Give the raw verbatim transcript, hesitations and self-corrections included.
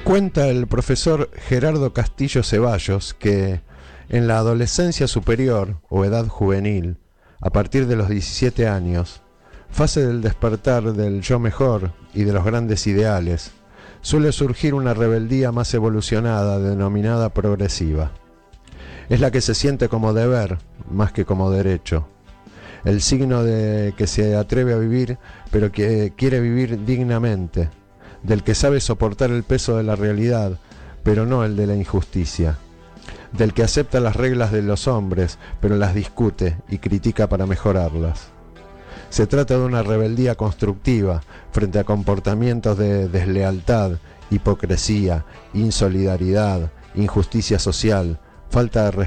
Cuenta el profesor Gerardo Castillo Ceballos que en la adolescencia superior o edad juvenil, a partir de los diecisiete años, fase del despertar del yo mejor y de los grandes ideales, suele surgir una rebeldía más evolucionada denominada progresiva. Es la que se siente como deber más que como derecho. El signo de que se atreve a vivir, pero que quiere vivir dignamente, del que sabe soportar el peso de la realidad, pero no el de la injusticia, del que acepta las reglas de los hombres, pero las discute y critica para mejorarlas. Se trata de una rebeldía constructiva frente a comportamientos de deslealtad, hipocresía, insolidaridad, injusticia social, falta de respeto